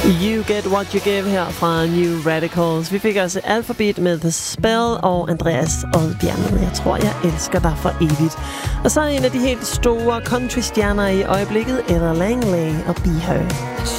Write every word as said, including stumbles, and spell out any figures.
You Get What You Give her fra New Radicals. Vi fik også Alphabet med The Spell og Andreas Odbjerg med Jeg tror, jeg elsker dig for evigt. Og så er en af de helt store country-stjerner i øjeblikket, Ella Langley og Be Her.